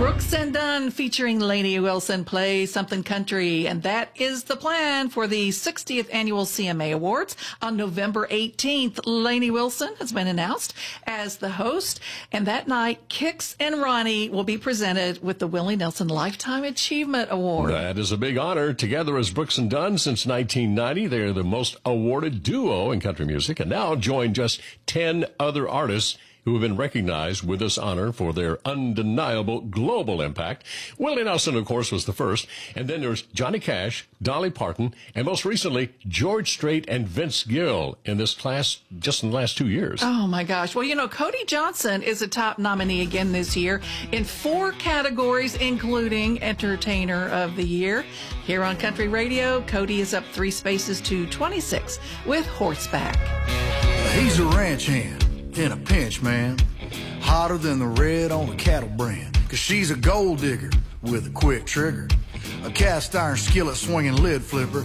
Brooks and Dunn featuring Lainey Wilson play something country, and that is the plan for the 60th annual CMA Awards on November 18th. Lainey Wilson has been announced as the host, and that night, Kix and Ronnie will be presented with the Willie Nelson Lifetime Achievement Award. That is a big honor. Together as Brooks and Dunn since 1990, they're the most awarded duo in country music, and now join just 10 other artists who have been recognized with this honor for their undeniable global impact. Willie Nelson, of course, was the first. And then there's Johnny Cash, Dolly Parton, and most recently, George Strait and Vince Gill in this class just in the last 2 years. Oh, my gosh. Well, you know, Cody Johnson is a top nominee again this year in 4 categories, including Entertainer of the Year. Here on Country Radio, Cody is up 3 spaces to 26 with Horseback. He's a ranch hand in a pinch, man, hotter than the red on a cattle brand, 'cause she's a gold digger with a quick trigger, a cast iron skillet swinging lid flipper,